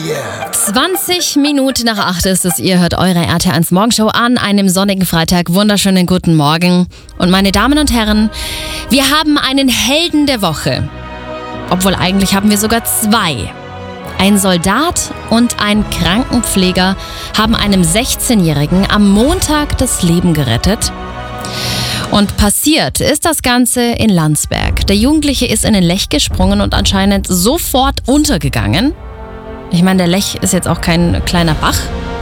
20 Minuten nach 8 ist es. Ihr hört eure RT1 Morgenshow an einem sonnigen Freitag. Wunderschönen guten Morgen. Und meine Damen und Herren, wir haben einen Helden der Woche. Obwohl eigentlich haben wir sogar zwei. Ein Soldat und ein Krankenpfleger haben einem 16-Jährigen am Montag das Leben gerettet. Und passiert ist das Ganze in Landsberg. Der Jugendliche ist in den Lech gesprungen und anscheinend sofort untergegangen. Ich meine, der Lech ist jetzt auch kein kleiner Bach.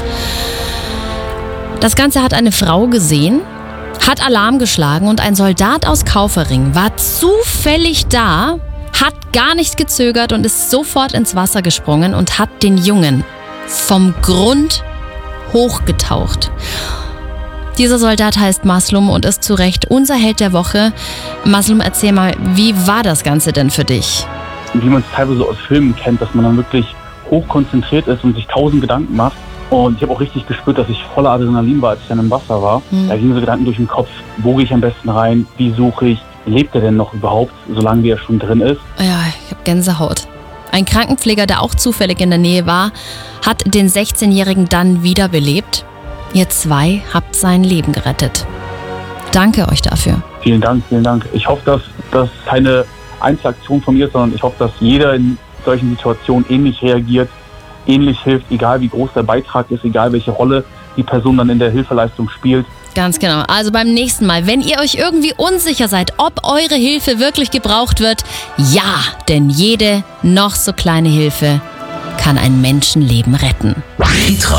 Das Ganze hat eine Frau gesehen, hat Alarm geschlagen und ein Soldat aus Kaufering war zufällig da, hat gar nicht gezögert und ist sofort ins Wasser gesprungen und hat den Jungen vom Grund hochgetaucht. Dieser Soldat heißt Maslum und ist zu Recht unser Held der Woche. Maslum, erzähl mal, wie war das Ganze denn für dich? Wie man es teilweise aus Filmen kennt, dass man dann wirklich hochkonzentriert ist und sich 1000 Gedanken macht. Und ich habe auch richtig gespürt, dass ich voller Adrenalin war, als ich dann im Wasser war. Da gingen so Gedanken durch den Kopf, wo gehe ich am besten rein, wie suche ich, lebt er denn noch überhaupt, solange wie er schon drin ist? Ja, ich habe Gänsehaut. Ein Krankenpfleger, der auch zufällig in der Nähe war, hat den 16-Jährigen dann wiederbelebt. Ihr zwei habt sein Leben gerettet. Danke euch dafür. Vielen Dank, vielen Dank. Ich hoffe, dass das keine Einzelaktion von mir ist, sondern ich hoffe, dass jeder in solchen Situationen ähnlich reagiert, ähnlich hilft, egal wie groß der Beitrag ist, egal welche Rolle die Person dann in der Hilfeleistung spielt. Ganz genau. Also beim nächsten Mal, wenn ihr euch irgendwie unsicher seid, ob eure Hilfe wirklich gebraucht wird, ja, denn jede noch so kleine Hilfe kann ein Menschenleben retten.